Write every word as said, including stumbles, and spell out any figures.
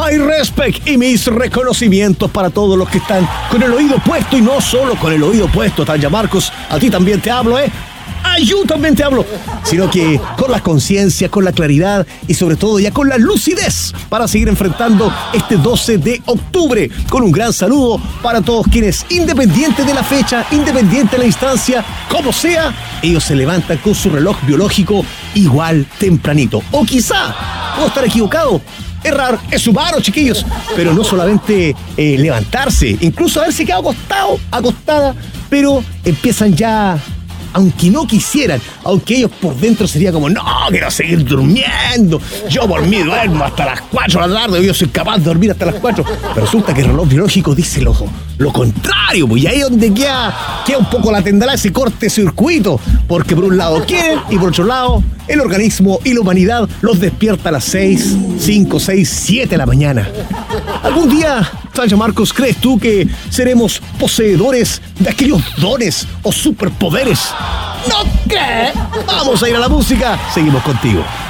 My respect y mis reconocimientos para todos los que están con el oído puesto, y no solo con el oído puesto, Tanya Marcos, a ti también te hablo, ¿eh? A yo también te hablo, sino que con la conciencia, con la claridad y sobre todo ya con la lucidez para seguir enfrentando este doce de octubre, con un gran saludo para todos quienes, independiente de la fecha, independiente de la instancia, como sea, ellos se levantan con su reloj biológico igual tempranito. O quizá, puedo estar equivocado, errar es humano, chiquillos, pero no solamente eh, levantarse, incluso haberse quedado acostado, acostada, pero empiezan ya, aunque no quisieran, aunque ellos por dentro sería como, no, quiero seguir durmiendo, yo por mí duermo hasta las cuatro de la tarde, yo soy capaz de dormir hasta las cuatro, pero resulta que el reloj biológico dice lo, lo contrario, pues, y ahí es donde queda, queda un poco la tendalá, ese corte circuito, porque por un lado quieren y por otro lado el organismo y la humanidad los despierta a las seis, cinco, seis, siete de la mañana. ¿Algún día, Tanya Marcos, crees tú que seremos poseedores de aquellos dones o superpoderes? ¿No crees? Vamos a ir a la música. Seguimos contigo.